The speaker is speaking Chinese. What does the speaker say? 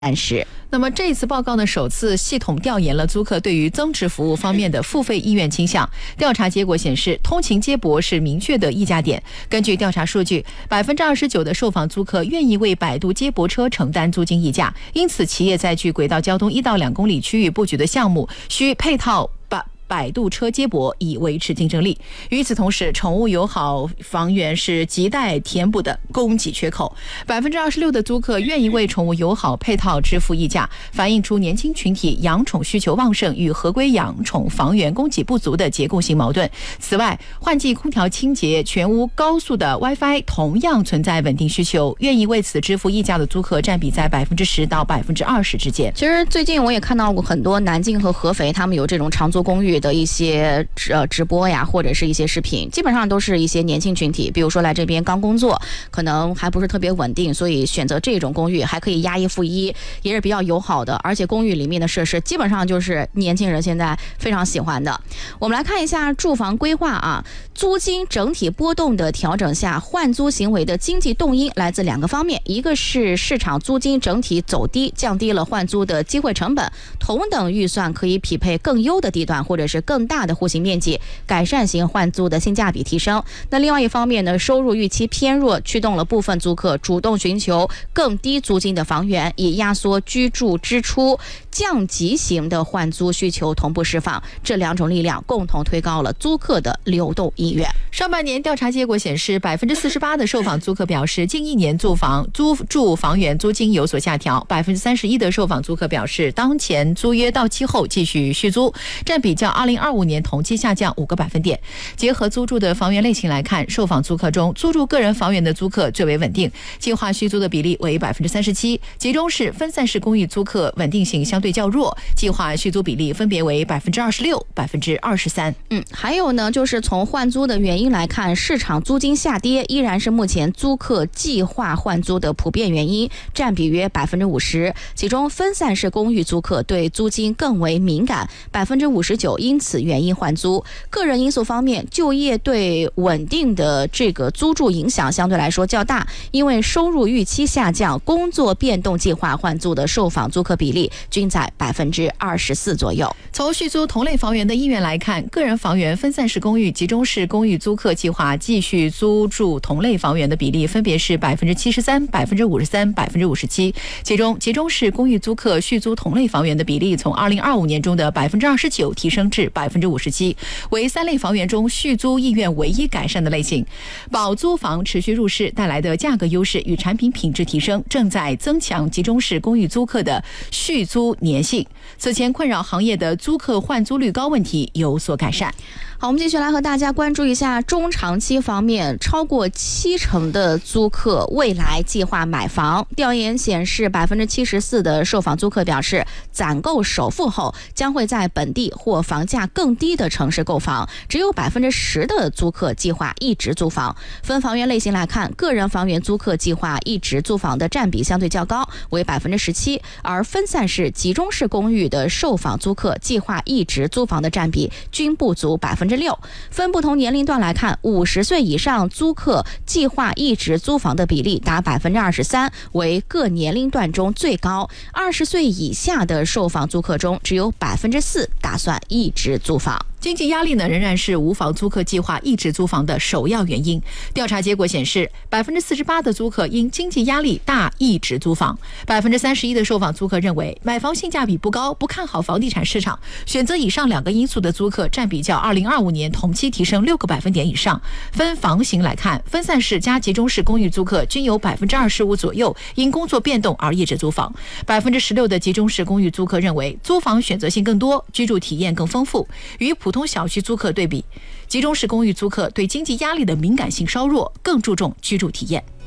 那么这次报告呢，首次系统调研了租客对于增值服务方面的付费意愿倾向。调查结果显示，通勤接驳是明确的议价点。根据调查数据，29%的受访租客愿意为摆渡接驳车承担租金溢价，因此企业在距轨道交通1到2公里区域布局的项目需配套摆渡车接驳以维持竞争力。与此同时，宠物友好房源是亟待填补的供给缺口。26%的租客愿意为宠物友好配套支付溢价，反映出年轻群体养宠需求旺盛与合规养宠房源供给不足的结构性矛盾。此外，换季空调清洁、全屋高速的 WiFi 同样存在稳定需求，愿意为此支付溢价的租客占比在10%到20%之间。 其实最近我也看到过很多南京和合肥他们有这种长租公寓的一些直播呀，或者是一些视频，基本上都是一些年轻群体，比如说来这边刚工作，可能还不是特别稳定，所以选择这种公寓，还可以押1付1，也是比较友好的，而且公寓里面的设施基本上就是年轻人现在非常喜欢的。我们来看一下住房规划啊，租金整体波动的调整下，换租行为的经济动因来自2个方面，一个是市场租金整体走低，降低了换租的机会成本，同等预算可以匹配更优的地段或者是更大的户型面积，改善型换租的性价比提升。那另外一方面呢，收入预期偏弱，驱动了部分租客主动寻求更低租金的房源，以压缩居住支出，降级型的换租需求同步释放，这2种力量共同推高了租客的流动意愿。 上半年调查结果显示，48%的受访租客表示近1年租住房源租金有所下调，31%的受访租客表示当前租约到期后继续续租，占比较2025年同期下降5个百分点。结合租住的房源类型来看，受访租客中租住个人房源的租客最为稳定，计划续租的比例为37%，集中式分散式公寓租客稳定性相对较弱，计划续租比例分别为26%、23%。 还有呢，就是从换租的原因来看，市场租金下跌依然是目前租客计划换租的普遍原因，占比约50%，其中分散式公寓租客对租金更为敏感，59%因此原因换租。个人因素方面，就业对稳定的这个租住影响相对来说较大，因为收入预期下降，工作变动计划换租的受访租客比例均在24%左右。 从续租同类房源的意愿来看，个人房源、分散式公寓、集中式公寓租客计划继续租住同类房源的比例分别是73%、53%、57%，其中集中式公寓租客续租同类房源的比例从2025年中的29%提升至57%，为3类房源中续租意愿唯一改善的类型。保租房持续入市带来的价格优势与产品品质提升，正在增强集中式公寓租客的续租粘性。此前困扰行业的租客换租率高问题有所改善。 好，我们继续来和大家关注一下中长期方面，超过70%的租客未来计划买房。调研显示，74%的受访租客表示，攒够首付后将会在本地或房价更低的城市购房，只有10%的租客计划一直租房。分房源类型来看，个人房源租客计划一直租房的占比相对较高，为17%，而分散式、集中式公寓的受访租客计划一直租房的占比均不足6%。分不同年龄段来看，50岁以上租客计划一直租房的比例达23%，为各年龄段中最高。20岁以下的受访租客中，只有4%打算一直租房。 经济压力呢，仍然是无房租客计划一直租房的首要原因。调查结果显示，48%的租客因经济压力大一直租房，31%的受访租客认为买房性价比不高，不看好房地产市场。选择以上2个因素的租客占比较2025年同期提升6个百分点以上。分房型来看，分散式加集中式公寓租客均有25%左右因工作变动而一直租房。16%的集中式公寓租客认为租房选择性更多，居住体验更丰富。与普通小区租客对比，集中式公寓租客对经济压力的敏感性稍弱，更注重居住体验。